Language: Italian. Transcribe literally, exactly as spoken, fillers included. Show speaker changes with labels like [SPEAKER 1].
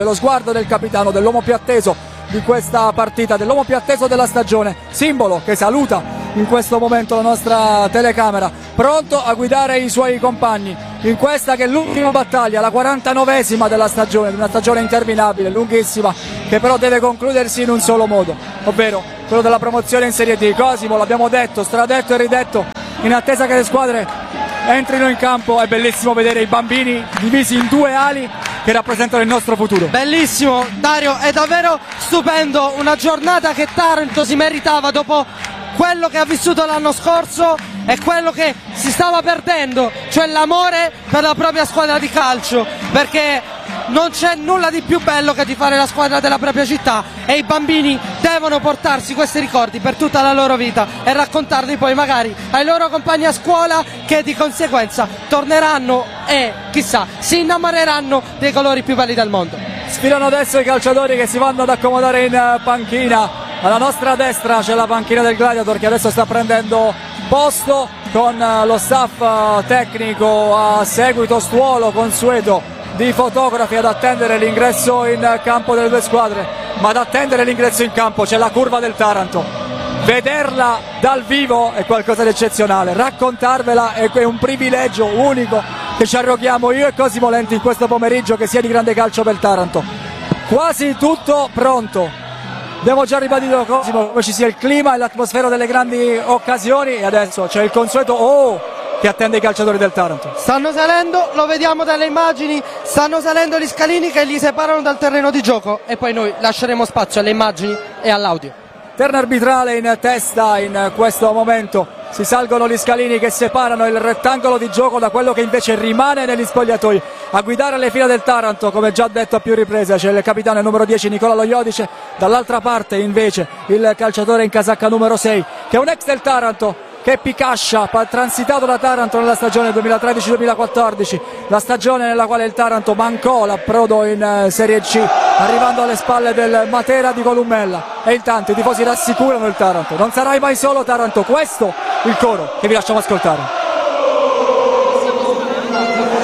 [SPEAKER 1] Lo sguardo del capitano, dell'uomo più atteso di questa partita, dell'uomo più atteso della stagione, simbolo che saluta in questo momento la nostra telecamera, pronto a guidare i suoi compagni in questa che è l'ultima battaglia, la quarantanovesima della stagione, una stagione interminabile, lunghissima, che però deve concludersi in un solo modo, ovvero quello della promozione in Serie D. Cosimo, l'abbiamo detto, stradetto e ridetto, in attesa che le squadre entrino in campo. È bellissimo vedere i bambini divisi in due ali che rappresentano il nostro futuro.
[SPEAKER 2] Bellissimo Dario, è davvero stupendo, una giornata che Taranto si meritava dopo quello che ha vissuto l'anno scorso e quello che si stava perdendo, cioè l'amore per la propria squadra di calcio, perché non c'è nulla di più bello che di fare la squadra della propria città, e i bambini devono portarsi questi ricordi per tutta la loro vita e raccontarli poi magari ai loro compagni a scuola, che di conseguenza torneranno e chissà si innamoreranno dei colori più belli del mondo.
[SPEAKER 1] Sfilano adesso i calciatori che si vanno ad accomodare in panchina. Alla nostra destra c'è la panchina del Gladiator che adesso sta prendendo posto con lo staff tecnico a seguito stuolo consueto di fotografi ad attendere l'ingresso in campo delle due squadre. Ma ad attendere l'ingresso in campo c'è la curva del Taranto. Vederla dal vivo è qualcosa di eccezionale, raccontarvela è un privilegio unico che ci arroghiamo io e Cosimo Lenti in questo pomeriggio che sia di grande calcio per Taranto. Quasi tutto pronto. Abbiamo già ribadito, Cosimo, come ci sia il clima e l'atmosfera delle grandi occasioni, e adesso c'è il consueto oh che attende i calciatori del Taranto.
[SPEAKER 2] Stanno salendo, lo vediamo dalle immagini, stanno salendo gli scalini che li separano dal terreno di gioco, e poi noi lasceremo spazio alle immagini e all'audio.
[SPEAKER 1] Terno arbitrale in testa in questo momento. Si salgono gli scalini che separano il rettangolo di gioco da quello che invece rimane negli spogliatoi. A guidare le fila del Taranto, come già detto a più riprese, c'è il capitano numero dieci Nicola Loiodice. Dall'altra parte invece il calciatore in casacca numero sei, che è un ex del Taranto, che è Picascia, transitato da Taranto nella stagione duemilatredici duemilaquattordici, la stagione nella quale il Taranto mancò l'approdo in Serie C, arrivando alle spalle del Matera di Colummella. E intanto i tifosi rassicurano il Taranto: non sarai mai solo Taranto, questo il coro che vi lasciamo ascoltare.